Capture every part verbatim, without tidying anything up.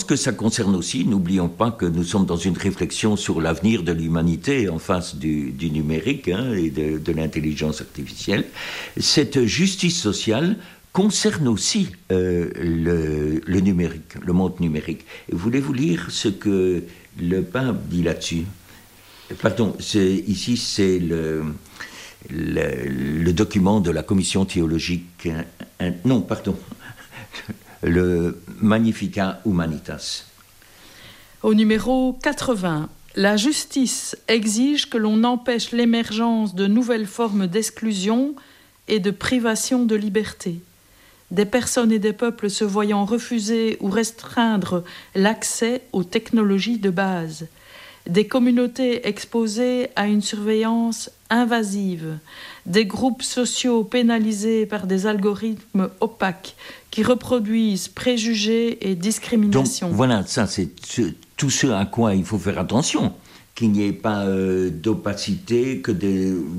que ça concerne aussi, n'oublions pas que nous sommes dans une réflexion sur l'avenir de l'humanité en face du, du numérique hein, et de, de l'intelligence artificielle. Cette justice sociale concerne aussi euh, le, le numérique, le monde numérique. Et voulez-vous lire ce que le pape dit là-dessus ? Pardon, c'est, ici c'est le, le, le document de la commission théologique... Hein, hein, non, pardon, le Magnificat Humanitas. Au numéro quatre-vingts, la justice exige que l'on empêche l'émergence de nouvelles formes d'exclusion et de privation de liberté. Des personnes et des peuples se voyant refuser ou restreindre l'accès aux technologies de base, des communautés exposées à une surveillance invasive, des groupes sociaux pénalisés par des algorithmes opaques qui reproduisent préjugés et discriminations. Donc voilà, ça c'est ce, tout ce à quoi il faut faire attention, qu'il n'y ait pas euh, d'opacité, que, des, euh,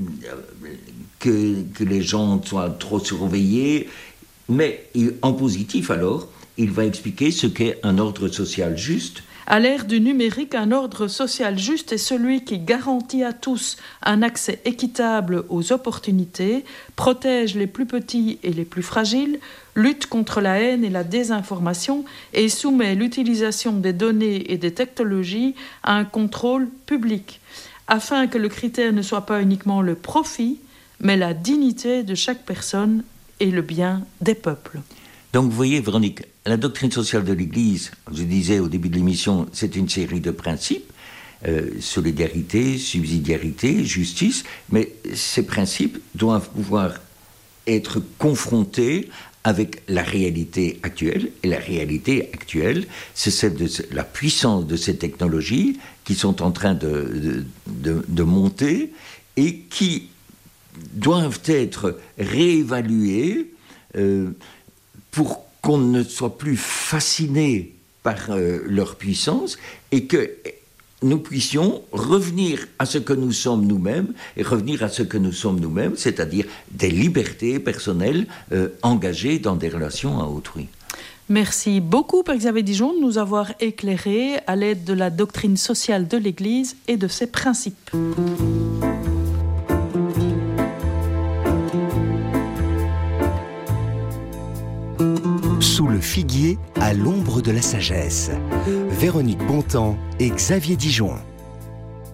que, que les gens soient trop surveillés. Mais en positif, alors, il va expliquer ce qu'est un ordre social juste. À l'ère du numérique, un ordre social juste est celui qui garantit à tous un accès équitable aux opportunités, protège les plus petits et les plus fragiles, lutte contre la haine et la désinformation et soumet l'utilisation des données et des technologies à un contrôle public, afin que le critère ne soit pas uniquement le profit, mais la dignité de chaque personne et le bien des peuples. Donc vous voyez, Véronique, la doctrine sociale de l'Église, je disais au début de l'émission, c'est une série de principes, euh, solidarité, subsidiarité, justice, mais ces principes doivent pouvoir être confrontés avec la réalité actuelle, et la réalité actuelle, c'est celle de la puissance de ces technologies qui sont en train de, de, de, de monter et qui doivent être réévalués euh, pour qu'on ne soit plus fasciné par euh, leur puissance et que nous puissions revenir à ce que nous sommes nous-mêmes et revenir à ce que nous sommes nous-mêmes, c'est-à-dire des libertés personnelles euh, engagées dans des relations à autrui. Merci beaucoup, Père Xavier Dijon, de nous avoir éclairés à l'aide de la doctrine sociale de l'Église et de ses principes. Sous le figuier, à l'ombre de la sagesse. Véronique Bontemps et Xavier Dijon.